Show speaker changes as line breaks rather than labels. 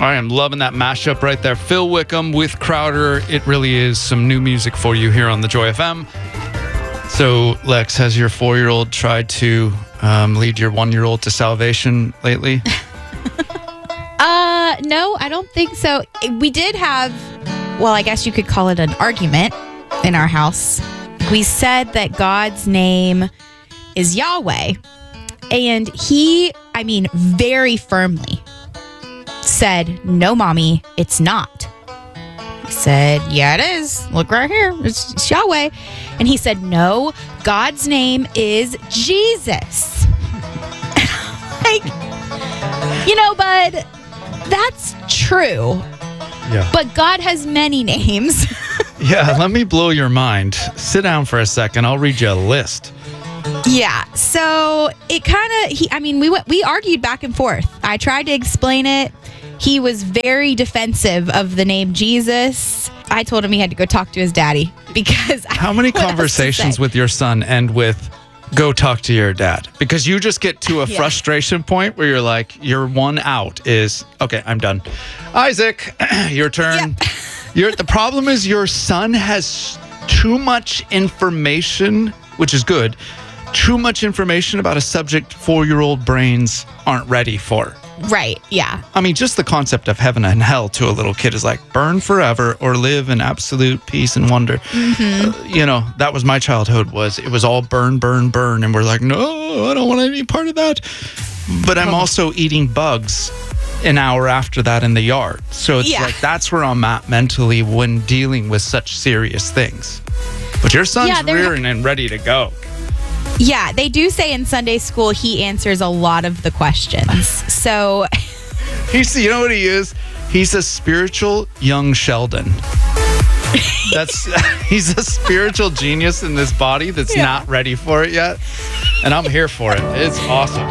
I am loving that mashup right there. Phil Wickham with Crowder. It really is some new music for you here on the Joy FM. So, Lex, has your 4-year-old tried to lead your 1-year-old to salvation lately?
No, I don't think so. We did have, well, I guess you could call it an argument in our house. We said that God's name is Yahweh. And he, very firmly said, no, mommy, it's not. I said, yeah, it is. Look right here. It's Yahweh. And he said, no, God's name is Jesus. Bud, that's true.
Yeah.
But God has many names.
Yeah, let me blow your mind. Sit down for a second. I'll read you a list.
Yeah. So it kind of, we argued back and forth. I tried to explain it. He was very defensive of the name Jesus. I told him he had to go talk to his daddy because
how many conversations with your son end with go talk to your dad? Because you just get to a frustration point where you're like, your one out is, okay, I'm done. Isaac, your turn. The problem is your son has too much information, which is good. Too much information about a subject 4-year-old brains aren't ready for.
Right, yeah.
Just the concept of heaven and hell to a little kid is like burn forever or live in absolute peace and wonder. Mm-hmm. That was my childhood. It was all burn, burn, burn. And we're like, no, I don't want any part of that. But I'm also eating bugs an hour after that in the yard. So it's like that's where I'm at mentally when dealing with such serious things. But your son's rearing and ready to go.
Yeah, they do say in Sunday school he answers a lot of the questions. So
you know what he is? He's a spiritual young Sheldon. He's a spiritual genius in this body that's not ready for it yet. And I'm here for it. It's awesome.